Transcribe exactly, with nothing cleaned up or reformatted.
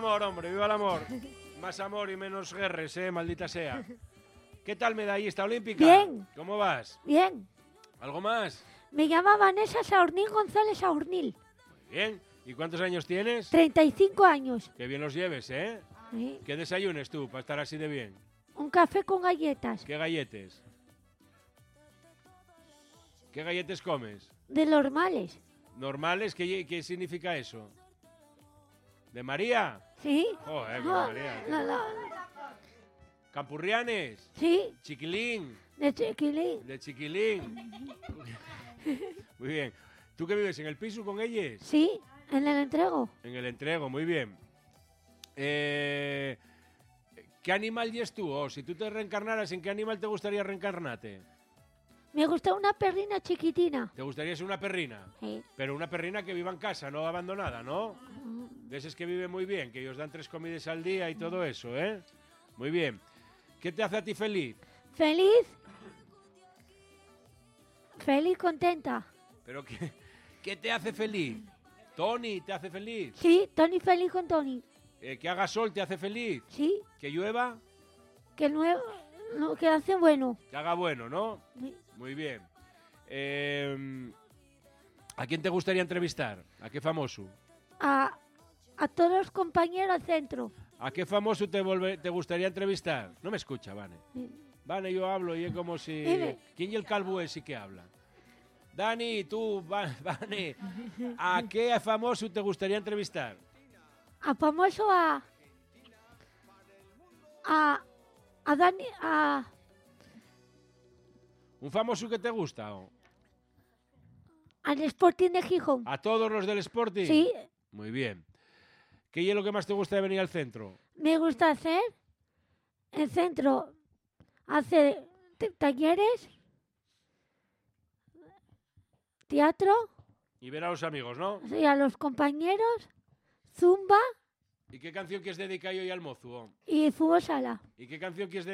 amor, hombre, viva el amor. Más amor y menos guerres, eh, maldita sea. ¿Qué tal, medallista olímpica? Bien. ¿Cómo vas? Bien. ¿Algo más? Me llama Vanessa Saurnil González Saurnil. Muy bien. ¿Y cuántos años tienes? treinta y cinco años. Qué bien los lleves, ¿eh? Sí. ¿Qué desayunes tú para estar así de bien? Un café con galletas. ¿Qué galletes? ¿Qué galletes comes? De normales. ¿Normales? ¿Qué, qué significa eso? ¿De María? ¿Sí? Joder, con No, María. no, no. ¿Campurrianes? Sí, ¿Chiquilín? de chiquilín. ¿De chiquilín? Muy bien. ¿Tú qué vives en el piso con ellos? Sí, en el entrego. En el entrego, muy bien. Eh, ¿Qué animal y es tú? O si tú te reencarnaras, ¿en qué animal te gustaría reencarnarte? Me gusta una perrina chiquitina. ¿Te gustaría ser una perrina? Sí. Pero una perrina que viva en casa, no abandonada, ¿no? De esas que viven muy bien, que ellos dan tres comidas al día y todo eso, ¿eh? Muy bien. ¿Qué te hace a ti feliz? Feliz. Feliz, contenta. ¿Pero qué, qué te hace feliz? ¿Tony te hace feliz? Sí, Tony feliz con Tony. Eh, ¿Que haga sol te hace feliz? Sí, ¿Que llueva? que nuevo, no, que hace bueno. Que haga bueno, ¿no? Sí. Muy bien. Eh, ¿A quién te gustaría entrevistar? ¿A qué famoso? A, a todos los compañeros del centro. ¿A qué famoso te, volve, te gustaría entrevistar? No me escucha, Vane. Sí. Vane, yo hablo y es como si... Dime. ¿Quién y el calvo es y que habla? Dani, tú, Va- Vane, ¿a qué famoso te gustaría entrevistar? A famoso a... A... A Dani... A... ¿Un famoso que te gusta? o? Al Sporting de Gijón. ¿A todos los del Sporting? Sí, Muy bien. ¿Qué es lo que más te gusta de venir al centro? me gusta hacer. El centro hace t- talleres, teatro, Y ver a los amigos, ¿no? sí, a los compañeros, zumba ¿Y qué canción quieres dedicar hoy al mozo? o? y fútbol sala. ¿Y qué canción quieres